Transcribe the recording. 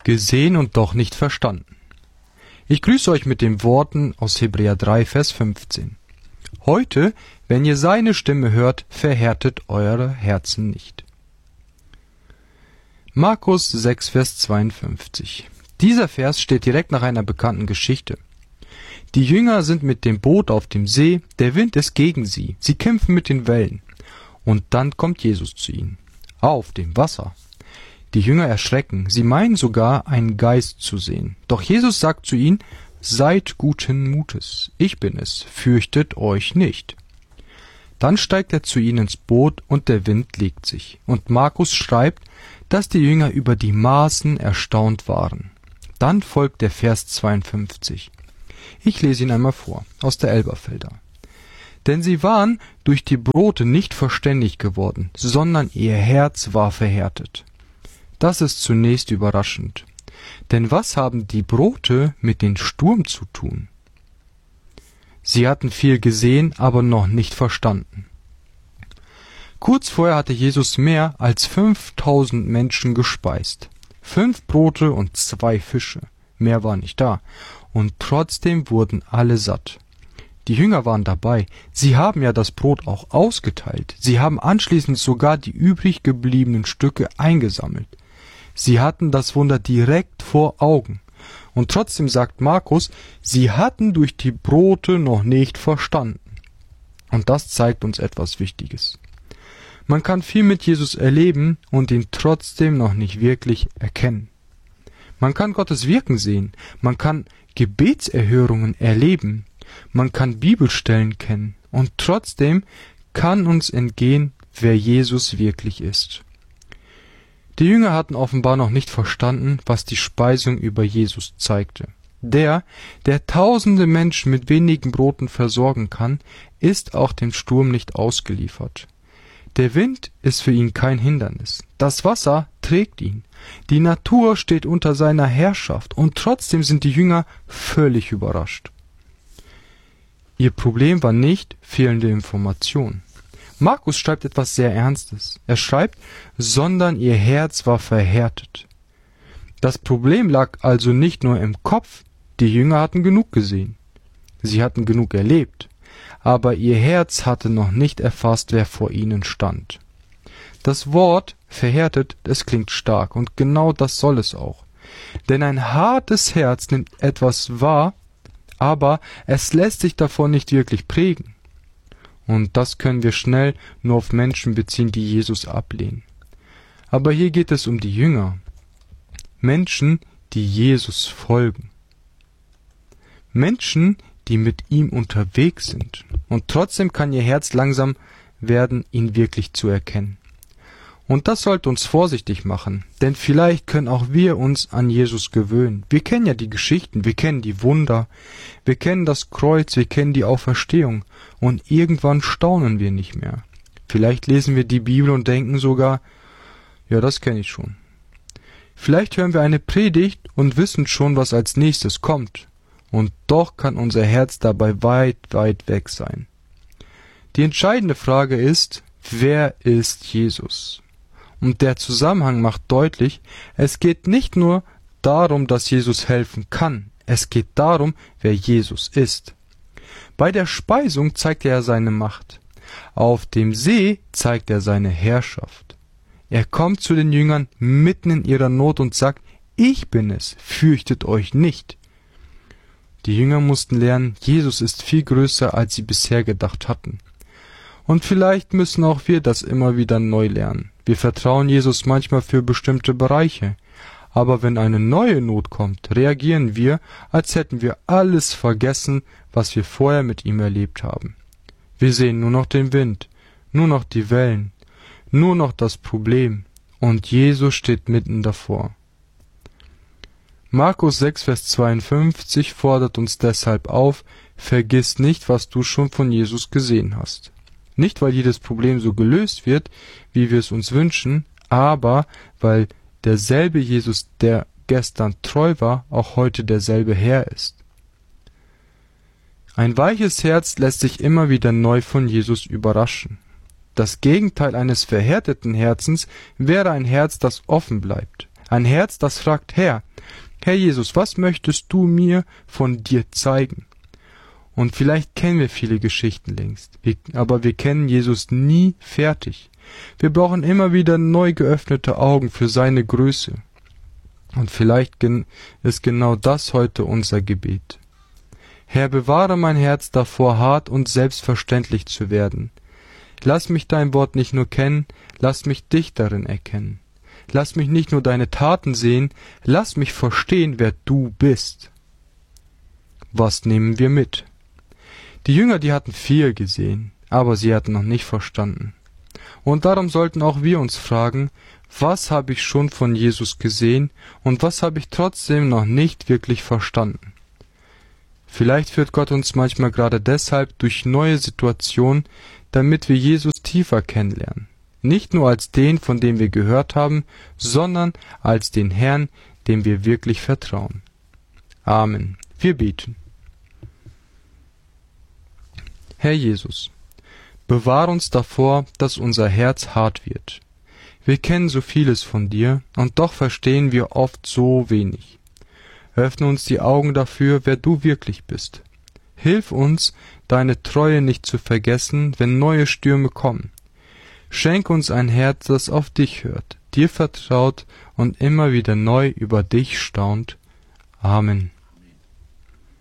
Gesehen und doch nicht verstanden. Ich grüße euch mit den Worten aus Hebräer 3, Vers 15. Heute, wenn ihr seine Stimme hört, verhärtet eure Herzen nicht. Markus 6, Vers 52. Dieser Vers steht direkt nach einer bekannten Geschichte. Die Jünger sind mit dem Boot auf dem See, der Wind ist gegen sie, sie kämpfen mit den Wellen. Und dann kommt Jesus zu ihnen, auf dem Wasser. Die Jünger erschrecken, sie meinen sogar, einen Geist zu sehen. Doch Jesus sagt zu ihnen, seid guten Mutes, ich bin es, fürchtet euch nicht. Dann steigt er zu ihnen ins Boot und der Wind legt sich. Und Markus schreibt, dass die Jünger über die Maßen erstaunt waren. Dann folgt der Vers 52. Ich lese ihn einmal vor, aus der Elberfelder. Denn sie waren durch die Brote nicht verständig geworden, sondern ihr Herz war verhärtet. Das ist zunächst überraschend. Denn was haben die Brote mit dem Sturm zu tun? Sie hatten viel gesehen, aber noch nicht verstanden. Kurz vorher hatte Jesus mehr als 5000 Menschen gespeist. 5 Brote und 2 Fische. Mehr war nicht da. Und trotzdem wurden alle satt. Die Jünger waren dabei. Sie haben ja das Brot auch ausgeteilt. Sie haben anschließend sogar die übrig gebliebenen Stücke eingesammelt. Sie hatten das Wunder direkt vor Augen. Und trotzdem sagt Markus, sie hatten durch die Brote noch nicht verstanden. Und das zeigt uns etwas Wichtiges. Man kann viel mit Jesus erleben und ihn trotzdem noch nicht wirklich erkennen. Man kann Gottes Wirken sehen, man kann Gebetserhörungen erleben, man kann Bibelstellen kennen und trotzdem kann uns entgehen, wer Jesus wirklich ist. Die Jünger hatten offenbar noch nicht verstanden, was die Speisung über Jesus zeigte. Der tausende Menschen mit wenigen Broten versorgen kann, ist auch dem Sturm nicht ausgeliefert. Der Wind ist für ihn kein Hindernis. Das Wasser trägt ihn. Die Natur steht unter seiner Herrschaft und trotzdem sind die Jünger völlig überrascht. Ihr Problem war nicht fehlende Information. Markus schreibt etwas sehr Ernstes. Er schreibt, sondern ihr Herz war verhärtet. Das Problem lag also nicht nur im Kopf. Die Jünger hatten genug gesehen. Sie hatten genug erlebt. Aber ihr Herz hatte noch nicht erfasst, wer vor ihnen stand. Das Wort verhärtet, es klingt stark und genau das soll es auch. Denn ein hartes Herz nimmt etwas wahr, aber es lässt sich davon nicht wirklich prägen. Und das können wir schnell nur auf Menschen beziehen, die Jesus ablehnen. Aber hier geht es um die Jünger. Menschen, die Jesus folgen. Menschen, die mit ihm unterwegs sind. Und trotzdem kann ihr Herz langsam werden, ihn wirklich zu erkennen. Und das sollte uns vorsichtig machen, denn vielleicht können auch wir uns an Jesus gewöhnen. Wir kennen ja die Geschichten, wir kennen die Wunder, wir kennen das Kreuz, wir kennen die Auferstehung und irgendwann staunen wir nicht mehr. Vielleicht lesen wir die Bibel und denken sogar, ja, das kenne ich schon. Vielleicht hören wir eine Predigt und wissen schon, was als nächstes kommt. Und doch kann unser Herz dabei weit, weit weg sein. Die entscheidende Frage ist, wer ist Jesus? Und der Zusammenhang macht deutlich, es geht nicht nur darum, dass Jesus helfen kann, es geht darum, wer Jesus ist. Bei der Speisung zeigt er seine Macht. Auf dem See zeigt er seine Herrschaft. Er kommt zu den Jüngern mitten in ihrer Not und sagt, ich bin es, fürchtet euch nicht. Die Jünger mussten lernen, Jesus ist viel größer, als sie bisher gedacht hatten. Und vielleicht müssen auch wir das immer wieder neu lernen. Wir vertrauen Jesus manchmal für bestimmte Bereiche. Aber wenn eine neue Not kommt, reagieren wir, als hätten wir alles vergessen, was wir vorher mit ihm erlebt haben. Wir sehen nur noch den Wind, nur noch die Wellen, nur noch das Problem. Und Jesus steht mitten davor. Markus 6, Vers 52 fordert uns deshalb auf, vergiss nicht, was du schon von Jesus gesehen hast. Nicht, weil jedes Problem so gelöst wird, wie wir es uns wünschen, aber weil derselbe Jesus, der gestern treu war, auch heute derselbe Herr ist. Ein weiches Herz lässt sich immer wieder neu von Jesus überraschen. Das Gegenteil eines verhärteten Herzens wäre ein Herz, das offen bleibt. Ein Herz, das fragt, Herr Jesus, was möchtest du mir von dir zeigen? Und vielleicht kennen wir viele Geschichten längst, aber wir kennen Jesus nie fertig. Wir brauchen immer wieder neu geöffnete Augen für seine Größe. Und vielleicht ist genau das heute unser Gebet. Herr, bewahre mein Herz davor, hart und selbstverständlich zu werden. Lass mich dein Wort nicht nur kennen, lass mich dich darin erkennen. Lass mich nicht nur deine Taten sehen, lass mich verstehen, wer du bist. Was nehmen wir mit? Die Jünger, die hatten viel gesehen, aber sie hatten noch nicht verstanden. Und darum sollten auch wir uns fragen, was habe ich schon von Jesus gesehen und was habe ich trotzdem noch nicht wirklich verstanden? Vielleicht führt Gott uns manchmal gerade deshalb durch neue Situationen, damit wir Jesus tiefer kennenlernen. Nicht nur als den, von dem wir gehört haben, sondern als den Herrn, dem wir wirklich vertrauen. Amen. Wir beten. Herr Jesus, bewahr uns davor, dass unser Herz hart wird. Wir kennen so vieles von dir, und doch verstehen wir oft so wenig. Öffne uns die Augen dafür, wer du wirklich bist. Hilf uns, deine Treue nicht zu vergessen, wenn neue Stürme kommen. Schenk uns ein Herz, das auf dich hört, dir vertraut und immer wieder neu über dich staunt. Amen.